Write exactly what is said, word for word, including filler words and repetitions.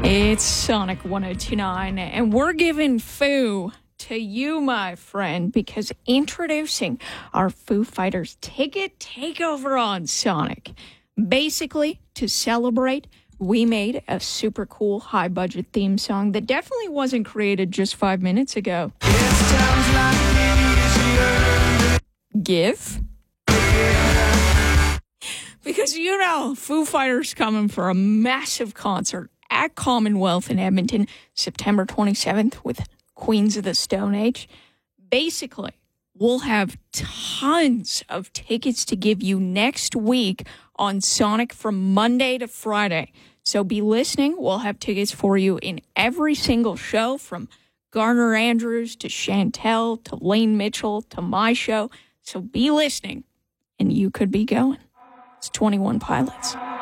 It's Sonic one oh two point nine, and we're giving Foo to you, my friend, because introducing our Foo Fighters ticket takeover on Sonic. Basically, to celebrate, we made a super cool high-budget theme song that definitely wasn't created just five minutes ago. Give? Because, you know, Foo Fighters coming for a massive concert at Commonwealth in Edmonton, September twenty-seventh, with Queens of the Stone Age. Basically, we'll have tons of tickets to give you next week on Sonic from Monday to Friday. So be listening. We'll have tickets for you in every single show, from Garner Andrews to Chantel to Lane Mitchell to my show. So be listening, and you could be going. It's twenty-one Pilots.